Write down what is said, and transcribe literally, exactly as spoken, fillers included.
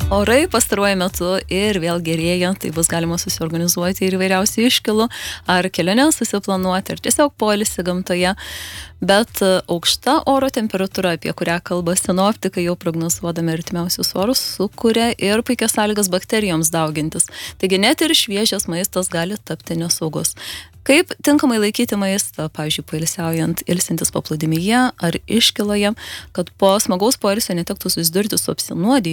Orai pastaruoju metu ir vėl gerėja, tai bus galima susiorganizuoti ir įvairiausių iškilų, ar keliones susiplanuoti, ar tiesiog poilsį gamtoje. Bet aukšta oro temperatūra, apie kurią kalba sinoptikai, jau prognozuodami artimiausius orus, sukuria ir puikias sąlygas bakterijoms daugintis. Taigi net ir šviežias maistas gali tapti nesaugus. Kaip tinkamai laikyti maistą, pavyzdžiui, pailsiaujant, ilsintis paplūdimyje ar iškyloje, kad po smagaus poilsio netektų susidurti su apsinuodijimu